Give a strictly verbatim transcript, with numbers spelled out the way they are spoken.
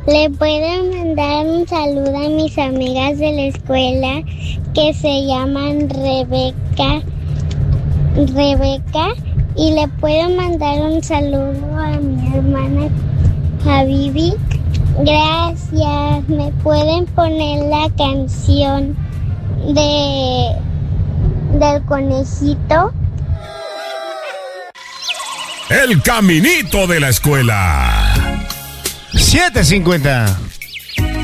Le puedo mandar un saludo a mis amigas de la escuela que se llaman Rebeca. Rebeca. Y le puedo mandar un saludo a mi hermana Habibi. Gracias. ¿Me pueden poner la canción de del conejito? El caminito de la escuela. siete cincuenta.